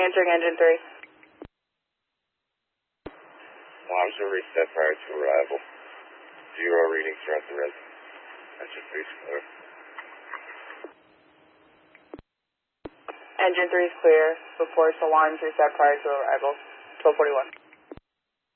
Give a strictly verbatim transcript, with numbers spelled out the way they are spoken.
Answering engine three. Alarms are reset prior to arrival. Zero readings throughout the residence. Engine three is clear. Engine three is clear. Reports alarms reset prior to arrival. twelve forty-one.